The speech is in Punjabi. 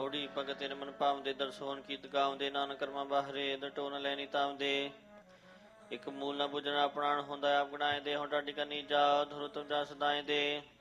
ਪੌੜੀ ਭਗਤ ਇਨ ਮਨ ਪਾਵਦੇ ਦਰਸੋਨ ਕੀਤ ਗਾਵਦੇ ਨਾਨਕ ਕਰਮਾਂ ਬਾਹਰੇ ਦਟੋ ਨ ਲੈਣੀ ਤਾਵਦੇ ਇੱਕ ਮੂਲ ਨਾ ਬੁਝਣਾ ਪ੍ਰਾਣ ਹੁੰਦਾ ਆਪ ਗਣਾਏ ਦੇ ਹੁਣ ਟਾਡੀ ਕਰਨੀ ਜਾ ਧੁਰ ਤੁਮ ਜਾ ਸਦਾਏ ਦੇ